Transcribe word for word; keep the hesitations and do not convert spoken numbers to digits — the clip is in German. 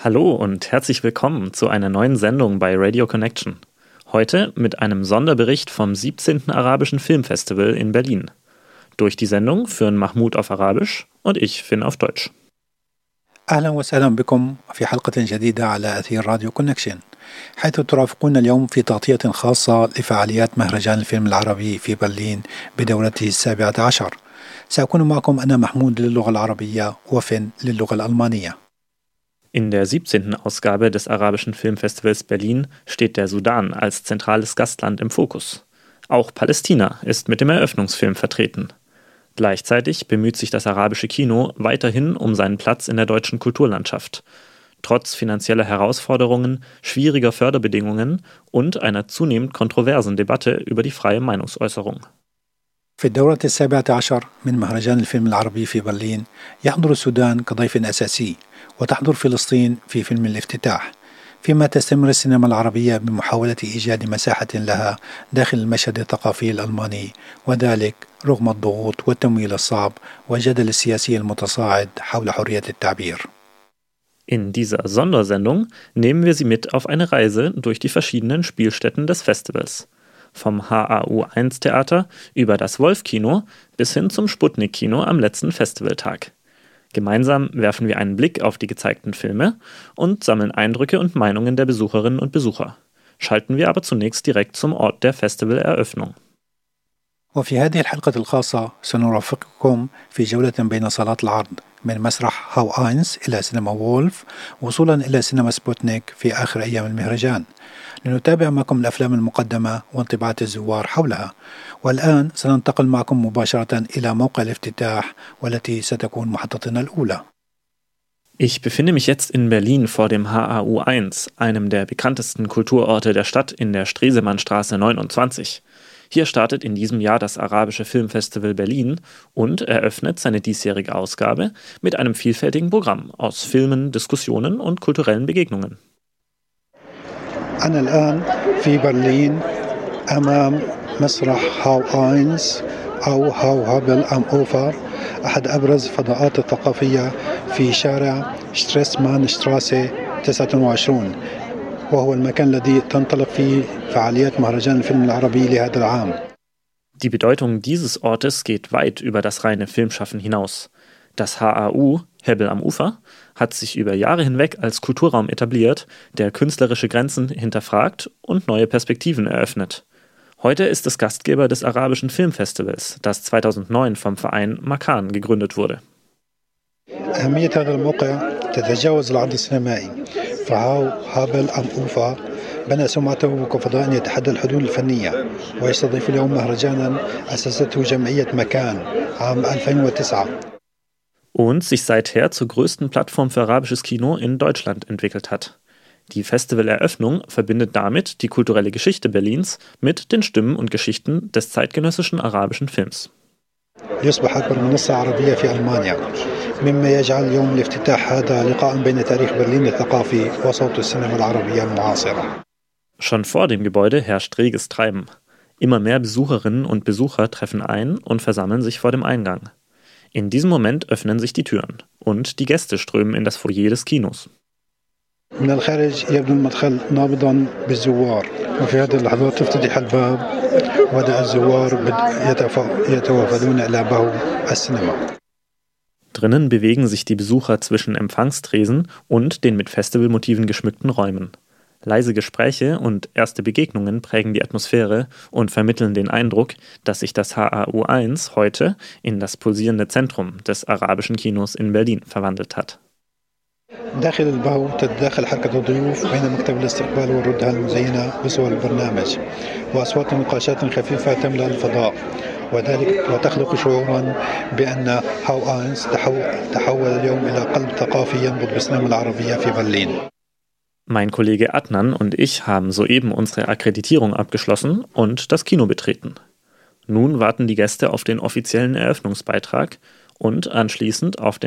Hallo und herzlich willkommen zu einer neuen Sendung bei Radio Connection. Heute mit einem Sonderbericht vom siebzehnten Arabischen Filmfestival in Berlin. Durch die Sendung führen Mahmoud auf Arabisch und ich, Finn, auf Deutsch. أهلا وسهلا بكم في حلقة جديدة على أثير راديو كونكشن، حيث ترافقون اليوم في تغطية خاصة لفعاليات مهرجان الفيلم العربي في برلين بدورته السابعة عشر. سأكون معكم أنا محمود للغة العربية وفن للغة الألمانية. In der siebzehnten Ausgabe des Arabischen Filmfestivals Berlin steht der Sudan als zentrales Gastland im Fokus. Auch Palästina ist mit dem Eröffnungsfilm vertreten. Gleichzeitig bemüht sich das arabische Kino weiterhin um seinen Platz in der deutschen Kulturlandschaft. Trotz finanzieller Herausforderungen, schwieriger Förderbedingungen und einer zunehmend kontroversen Debatte über die freie Meinungsäußerung. في الدورة السابعة عشر من مهرجان الفيلم العربي في برلين يحضر السودان كضيف أساسي، وتحضر فلسطين في فيلم الافتتاح، فيما تستمر السينما العربية بمحاولة إيجاد مساحة لها داخل المشهد الثقافي الألماني، وذلك رغم الضغوط والتمويل الصعب والجدل السياسي المتصاعد حول حرية التعبير. In dieser Sondersendung nehmen wir Sie mit auf eine Reise durch die verschiedenen Spielstätten des Festivals. Vom H A U eins Theater über das Wolf-Kino bis hin zum Sputnik-Kino am letzten Festivaltag. Gemeinsam werfen wir einen Blick auf die gezeigten Filme und sammeln Eindrücke und Meinungen der Besucherinnen und Besucher. Schalten wir aber zunächst direkt zum Ort der Festivaleröffnung. وفي هذه الحلقة الخاصة سنرافقكم في جولة بين صالات العرض من مسرح هاو آينز إلى سينما وولف وصولا إلى سينما سبوتنيك في آخر أيام المهرجان، لنتابع معكم الأفلام المقدمة وانطباعات الزوار حولها. والآن سننتقل معكم مباشرة إلى موقع الافتتاح والتي ستكون محطتنا الأولى. Ich befinde mich jetzt in Berlin vor dem H A U eins, einem der bekanntesten Kulturorte der Stadt in der Stresemannstraße neunundzwanzig. Hier startet in diesem Jahr das Arabische Filmfestival Berlin und eröffnet seine diesjährige Ausgabe mit einem vielfältigen Programm aus Filmen, Diskussionen und kulturellen Begegnungen. أنا الآن في برلين أمام مسرح هاو آينز أو هاو هابل أم أوفر، أحد أبرز الفضاءات الثقافية في شارع شتريسمان شتراسي تسعة وعشرين، وهو المكان الذي تنطلق فيه فعاليات مهرجان الفيلم العربي لهذا العام. Die Bedeutung dieses Ortes geht weit über das reine Filmschaffen hinaus. Das H A U, Hebel am Ufer, hat sich über Jahre hinweg als Kulturraum etabliert, der künstlerische Grenzen hinterfragt und neue Perspektiven eröffnet. Heute ist es Gastgeber des Arabischen Filmfestivals, das zweitausendneun vom Verein Makan gegründet wurde. أهمية هذا الموقع تتجاوز العرض السينمائي، فهاو هابل أم أوفا بنى سمعته كفضاء يتحدى الحدود الفنية، ويستضيف اليوم مهرجانا أسسته جمعية مكان عام ألفين وتسعة. Und sich seither zur größten Plattform für arabisches Kino in Deutschland entwickelt hat. Die Festivaleröffnung verbindet damit die kulturelle Geschichte Berlins mit den Stimmen und Geschichten des zeitgenössischen arabischen Films. يصبح أكبر منصة عربية في ألمانيا، مما يجعل يوم الافتتاح هذا لقاء بين تاريخ برلين الثقافي وصوت السينما العربية المعاصرة. Schon vor dem Gebäude herrscht reges Treiben. Immer mehr Besucherinnen und Besucher treffen ein und versammeln sich vor dem Eingang. In diesem Moment öffnen sich die Türen und die Gäste strömen in das Foyer des Kinos. من الخارج يبدو المدخل نابضا بالزوار، وفي هذه اللحظات تفتتح الباب وبدأ الزوار يتوافدون إلى باب السينما. Drinnen bewegen sich die Besucher zwischen Empfangstresen und den mit Festivalmotiven geschmückten Räumen. Leise Gespräche und erste Begegnungen prägen die Atmosphäre und vermitteln den Eindruck, dass sich das H A U eins heute in das pulsierende Zentrum des arabischen Kinos in Berlin verwandelt hat. داخل الباو تتداخل حركة الضيوف بين مكتب الاستقبال والردها المزينة بصور البرنامج، وأصوات نقاشات خفيفة تملأ الفضاء، وذلك وتخلق شعورا بأن هاو آينز تحول اليوم إلى قلب ثقافي ينبض بالسينما العربية في برلين. Mein Kollege Adnan und ich haben soeben unsere Akkreditierung abgeschlossen und das Kino betreten. Nun warten die Gäste auf den offiziellen Eröffnungsbeitrag und anschließend auf den